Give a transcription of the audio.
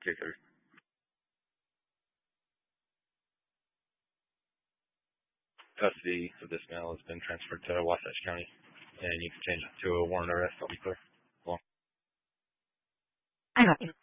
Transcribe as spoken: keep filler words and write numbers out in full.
Okay, sir. Custody of this male has been transferred to Wasatch County, and you can change it to a warrant arrest. I'll be clear. I got you.